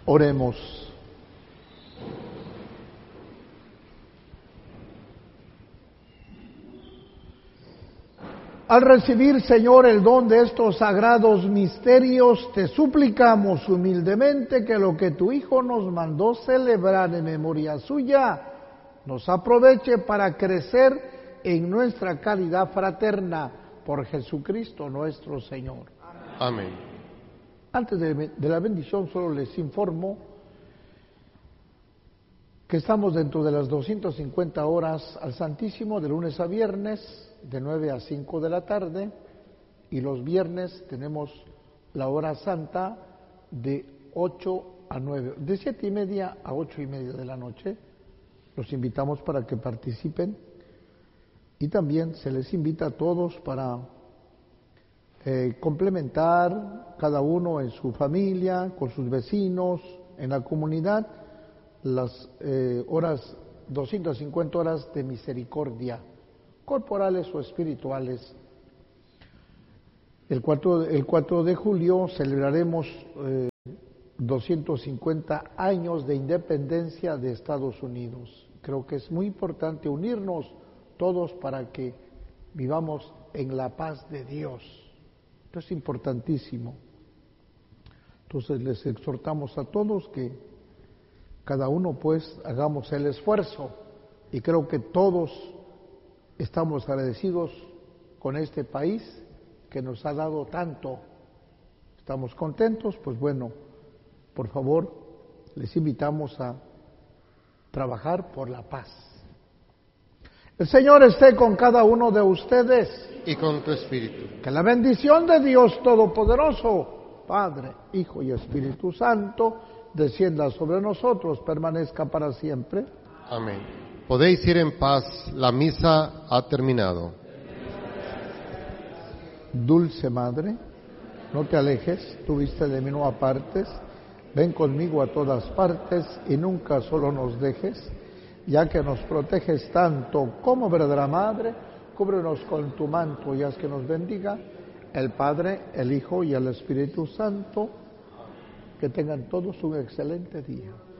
Oremos. Al recibir, Señor, el don de estos sagrados misterios, te suplicamos humildemente que lo que tu Hijo nos mandó celebrar en memoria suya, nos aproveche para crecer en nuestra caridad fraterna por Jesucristo nuestro Señor. Amén. Antes de la bendición, solo les informo que estamos dentro de las 250 horas al Santísimo de lunes a viernes, de 9 a 5 de la tarde, y los viernes tenemos la hora santa de 8 a 9, de 7:30 a 8:30 de la noche. Los invitamos para que participen y también se les invita a todos para complementar cada uno en su familia, con sus vecinos, en la comunidad, las 250 horas de misericordia, corporales o espirituales. El 4 de julio celebraremos 250 años de independencia de Estados Unidos. Creo que es muy importante unirnos todos para que vivamos en la paz de Dios. Esto es importantísimo. Entonces les exhortamos a todos que cada uno pues hagamos el esfuerzo, y creo que todos estamos agradecidos con este país que nos ha dado tanto. Estamos contentos, pues bueno, por favor, les invitamos a trabajar por la paz. El Señor esté con cada uno de ustedes. Y con tu espíritu. Que la bendición de Dios Todopoderoso, Padre, Hijo y Espíritu Santo, descienda sobre nosotros, permanezca para siempre. Amén. Podéis ir en paz, la misa ha terminado. Dulce Madre, no te alejes, tú viste de mí no apartes, ven conmigo a todas partes y nunca solo nos dejes, ya que nos proteges tanto como verdadera Madre, cúbrenos con tu manto y haz que nos bendiga el Padre, el Hijo y el Espíritu Santo. Que tengan todos un excelente día.